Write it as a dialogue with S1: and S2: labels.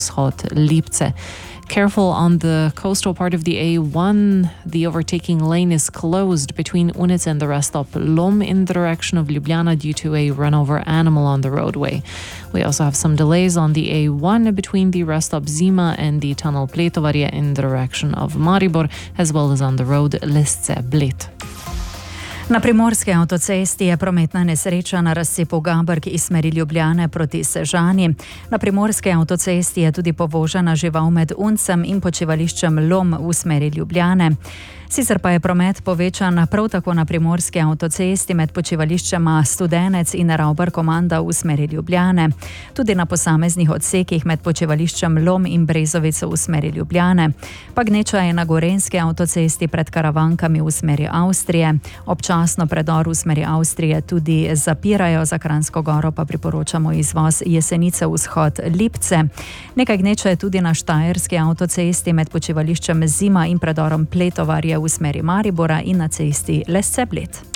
S1: vzhod Lipce. Careful on the coastal part of the A1. The overtaking lane is closed between Unice and the rest stop Lom in the direction of Ljubljana due to a run-over animal on the roadway. We also have some delays on the A1 between the rest stop Zima and the tunnel Pletovarje in the direction of Maribor, as well as on the road Lesce-Bled.
S2: Na primorski avtocesti je prometna nesreča na razcepu Gabrk iz smeri Ljubljane proti Sežani. Na primorski avtocesti je tudi povožena žival med Uncem in počivališčem Lom v smeri Ljubljane. Sicer pa je promet povečan prav tako na primorski avtocesti med počivališčema Studenec in Ravbar Komanda v smeri Ljubljane. Tudi na posameznih odsekih med počivališčem Lom in Brezovico v smeri Ljubljane. Pa gneča je na gorenski avtocesti pred Karavankami v smeri Avstrije. Občasno predor v smeri Avstrije tudi zapirajo, za Kranjsko Goro pa priporočamo izvoz Jesenice vzhod Lipce. Nekaj gneče je tudi na štajerski avtocesti med počivališčem Zima in predorom Pletovarje v smeri Maribora in na cesti Lesce-Bled.